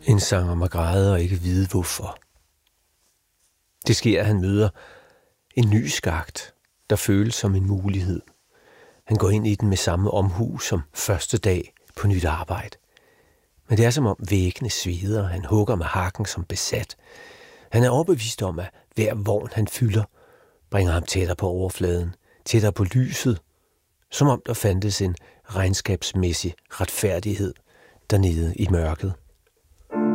En sang om at græde og ikke vide hvorfor. Det sker, at han møder en ny skakt, der føles som en mulighed. Han går ind i den med samme omhu som første dag på nyt arbejde. Men det er som om væggene sveder, han hugger med hakken som besat. Han er overbevist om, at hver vogn han fylder, bringer ham tættere på overfladen, tættere på lyset, som om der fandtes en regnskabsmæssig retfærdighed dernede i mørket.